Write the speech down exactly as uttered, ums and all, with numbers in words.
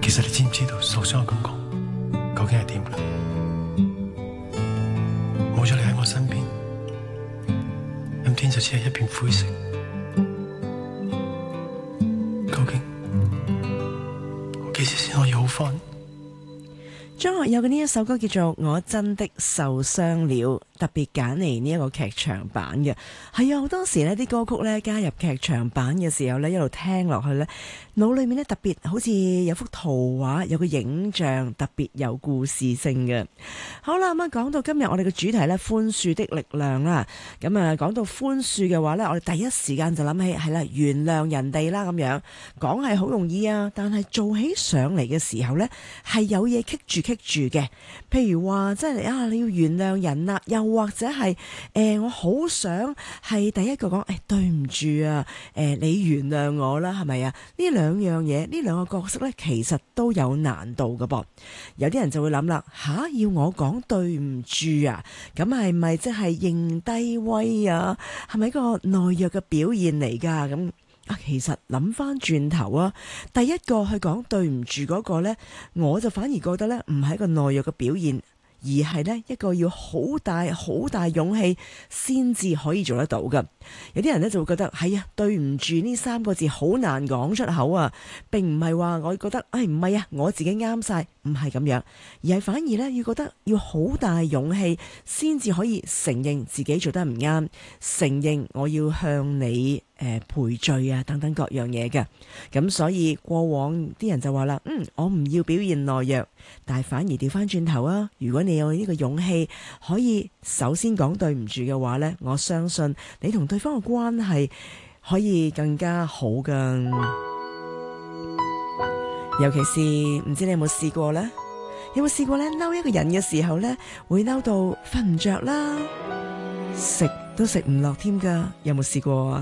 其實你知唔知道受傷嘅感覺究竟係點嘅？冇咗你喺我身邊，咁天就只係一片灰色。究竟我幾時先可以好返？ 張學友嘅呢一首歌叫做《我真的受傷了》，特別揀嚟呢一個劇場版嘅。係啊，好多時呢啲歌曲呢加入劇場版嘅時候呢，一路聽落去呢，腦裏面呢特別好似有幅圖畫，有個影像，特別有故事性嘅。好啦，咁啊講到今日我哋嘅主題呢，寬恕的力量啦。咁啊講到寬恕嘅話呢，我哋第一時間就諗起係啦，原諒人哋啦咁樣。講係好容易啊，但係做起上嚟嘅時候呢，係有嘢棘住棘住嘅。譬如話即係啊，你要原諒人啦，又或者係誒、呃、我好想係第一個講誒、哎、對唔住啊，誒、呃、你原諒我啦，係咪啊？呢兩樣嘢，呢兩個角色呢，其實都有難度㗎噃。有啲人就會諗啦，吓，要我講對唔住啊？咁係咪即係認低威啊？係咪一個懦弱嘅表現嚟㗎？咁啊，其實諗翻轉頭啊，第一個去講對唔住嗰個呢，我就反而覺得呢，唔係一個懦弱嘅表現，而係呢一個要好大好大勇氣先至可以做得到㗎。有啲人呢就會覺得係啊，對唔住呢三個字好難講出口啊，並唔係話我覺得誒唔係啊，我自己啱晒，唔係咁樣，而係反而呢，要覺得要好大勇氣先至可以承認自己做得唔啱，承認我要向你誒賠罪啊等等各樣嘢嘅。咁所以過往啲人就話啦，嗯，我唔要表現懦弱，但係反而調翻轉頭啊，如果你有呢個勇氣可以首先講對唔住嘅話呢，我相信你同對方嘅關係可以更加好噶。尤其是唔知你有冇試過呢？有冇試過呢？嬲一個人嘅時候呢，會嬲到瞓唔着啦，食都食唔落添噶，有冇試過啊？